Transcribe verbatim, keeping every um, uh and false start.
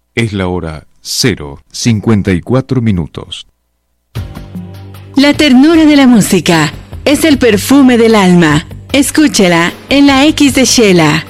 Es la hora cero cincuenta y cuatro minutos. La ternura de la música es el perfume del alma. Escúchela en la X de Shela.